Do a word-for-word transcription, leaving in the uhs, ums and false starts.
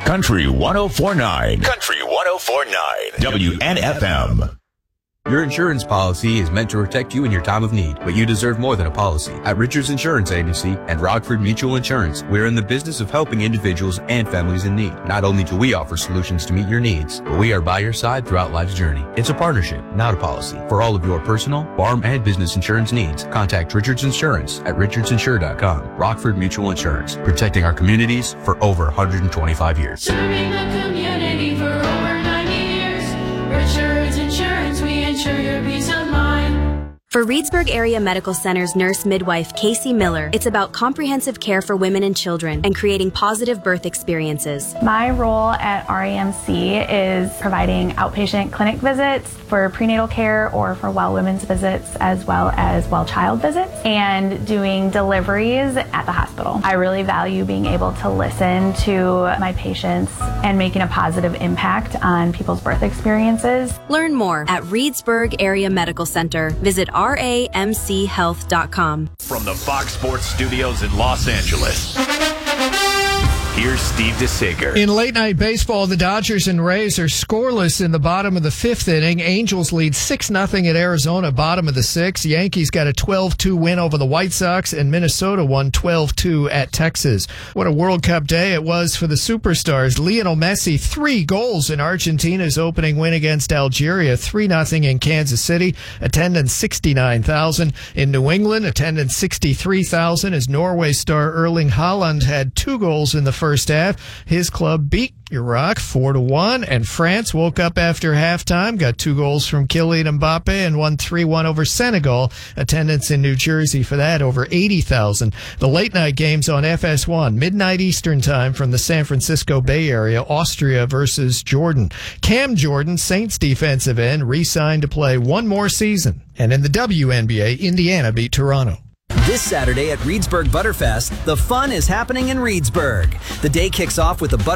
Country one oh four point nine. Country one oh four point nine. W N F M. Your insurance policy is meant to protect you in your time of need, but you deserve more than a policy. At Richards Insurance Agency and Rockford Mutual Insurance, we're in the business of helping individuals and families in need. Not only do we offer solutions to meet your needs, but we are by your side throughout life's journey. It's a partnership, not a policy. For all of your personal, farm, and business insurance needs, contact Richards Insurance at richards insure dot com. Rockford Mutual Insurance, protecting our communities for over one hundred twenty-five years. Serving the community for over ninety years. Richards Insurance, we insure your peace of mind. For Reedsburg Area Medical Center's nurse midwife, Casey Miller, it's about comprehensive care for women and children and creating positive birth experiences. My role at R A M C is providing outpatient clinic visits for prenatal care or for well women's visits, as well as well child visits, and doing deliveries at the hospital. I really value being able to listen to my patients and making a positive impact on people's birth experiences. Learn more at Reedsburg Area Medical Center. Visit R A M C health dot com. From the Fox Sports Studios in Los Angeles, here's Steve DeSager. In late night baseball, the Dodgers and Rays are scoreless in the bottom of the fifth inning. Angels lead six nothing at Arizona, bottom of the sixth. Yankees got a twelve two win over the White Sox, and Minnesota won twelve two at Texas. What a World Cup day it was for the superstars. Lionel Messi, three goals in Argentina's opening win against Algeria, three nothing in Kansas City. Attendance sixty-nine thousand. In New England, attendance sixty-three thousand as Norway star Erling Haaland had two goals in the first First half. His club beat Iraq four to one, and France woke up after halftime, got two goals from Kylian Mbappe, and won three one over Senegal. Attendance in New Jersey for that, over eighty thousand. The late night games on F S one, midnight Eastern time from the San Francisco Bay Area, Austria versus Jordan. Cam Jordan, Saints defensive end, re-signed to play one more season. And in the W N B A, Indiana beat Toronto. This Saturday at Reedsburg Butterfest, the fun is happening in Reedsburg. The day kicks off with the